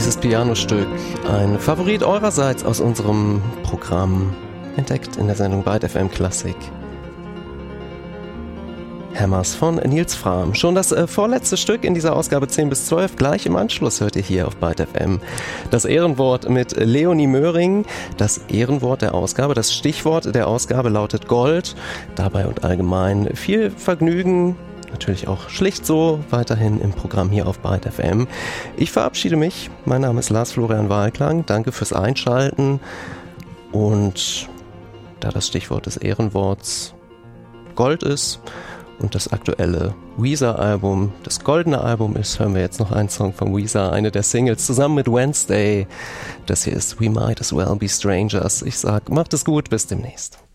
Dieses Pianostück, ein Favorit eurerseits aus unserem Programm, entdeckt in der Sendung Byte FM Klassik. Hammers von Nils Frahm. Schon das vorletzte Stück in dieser Ausgabe 10 bis 12. Gleich im Anschluss hört ihr hier auf Byte FM das Ehrenwort mit Leonie Möhring. Das Ehrenwort der Ausgabe, das Stichwort der Ausgabe lautet Gold. Dabei und allgemein viel Vergnügen. Natürlich auch schlicht so weiterhin im Programm hier auf Byte FM. Ich verabschiede mich. Mein Name ist Lars Florian Wahlklang. Danke fürs Einschalten. Und da das Stichwort des Ehrenworts Gold ist und das aktuelle Weezer-Album das goldene Album ist, hören wir jetzt noch einen Song von Weezer, eine der Singles, zusammen mit Wednesday. Das hier ist We Might As Well Be Strangers. Ich sag, macht es gut, bis demnächst.